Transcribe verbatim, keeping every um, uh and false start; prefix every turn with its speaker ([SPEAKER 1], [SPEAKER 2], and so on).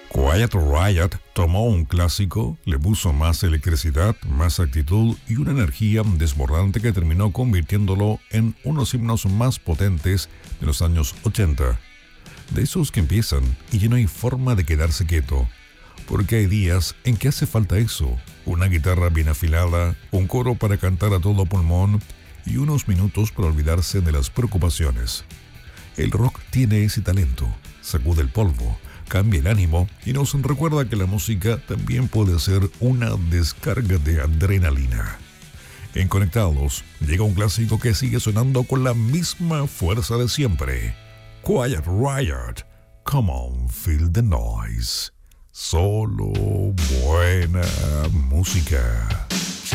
[SPEAKER 1] Quiet Riot tomó un clásico, le puso más electricidad, más actitud y una energía desbordante que terminó convirtiéndolo en unos himnos más potentes de los años ochenta. De esos que empiezan y ya no hay forma de quedarse quieto, porque hay días en que hace falta eso, una guitarra bien afilada, un coro para cantar a todo pulmón y unos minutos para olvidarse de las preocupaciones. El rock tiene ese talento, sacude el polvo, cambia el ánimo y nos recuerda que la música también puede ser una descarga de adrenalina. En Conectados llega un clásico que sigue sonando con la misma fuerza de siempre. Quiet Riot, Come On, Feel the Noise. Solo buena música.